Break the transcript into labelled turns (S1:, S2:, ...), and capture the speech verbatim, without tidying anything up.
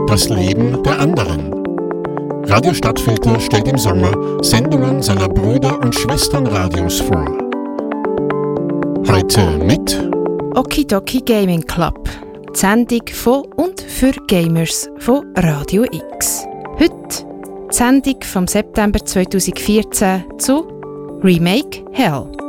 S1: Das Leben der anderen. Radio Stadtfilter stellt im Sommer Sendungen seiner Brüder und Schwesternradios vor. Heute mit
S2: Okidoki Gaming Club, die Sendung von und für Gamers von Radio X. Heute die Sendung vom September zweitausendvierzehn zu Remake Hell.